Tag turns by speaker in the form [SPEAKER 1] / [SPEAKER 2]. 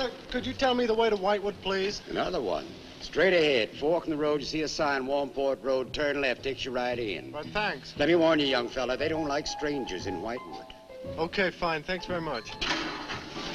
[SPEAKER 1] Fella, could you tell me the way to Whitewood, please?
[SPEAKER 2] Another one. Straight ahead, fork in the road, you see a sign, Warmport Road, turn left, takes you right in.
[SPEAKER 1] Well, thanks.
[SPEAKER 2] Let me warn you, young fella, they don't like strangers in Whitewood.
[SPEAKER 1] Okay, fine. Thanks very much.